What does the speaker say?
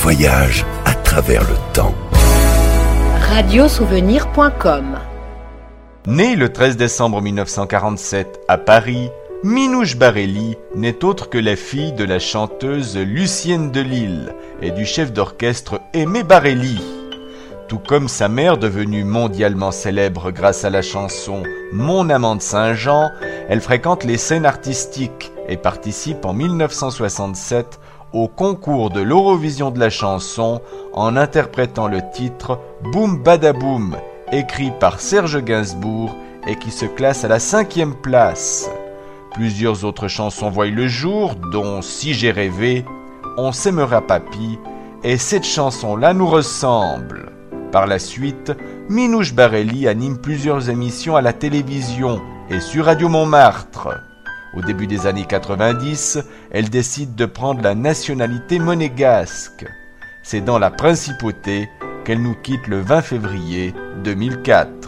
voyage à travers le temps. Radiosouvenir.com. Née le 13 décembre 1947 à Paris, Minouche Barelli n'est autre que la fille de la chanteuse Lucienne Delille et du chef d'orchestre Aimé Barelli. Tout comme sa mère devenue mondialement célèbre grâce à la chanson Mon amant de Saint-Jean, elle fréquente les scènes artistiques et participe en 1967 au concours de l'Eurovision de la chanson en interprétant le titre Boum Badaboum, écrit par Serge Gainsbourg et qui se classe à la 5e place. Plusieurs autres chansons voient le jour, dont Si j'ai rêvé, On s'aimera papy, et cette chanson-là nous ressemble. Par la suite, Minouche Barelli anime plusieurs émissions à la télévision et sur Radio Montmartre. Au début des années 90, elle décide de prendre la nationalité monégasque. C'est dans la principauté qu'elle nous quitte le 20 février 2004.